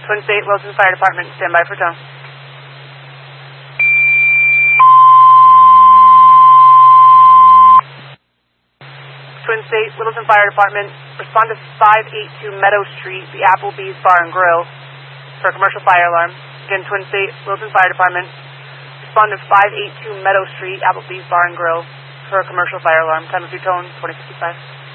Twin State, Wilson Fire Department, stand by for tone. Twin State, Littleton Fire Department, respond to 582 Meadow Street, the Applebee's Bar and Grill, for a commercial fire alarm. Again, Twin State, Littleton Fire Department, respond to 582 Meadow Street, Applebee's Bar and Grill, for a commercial fire alarm. Time of your tone, 2055.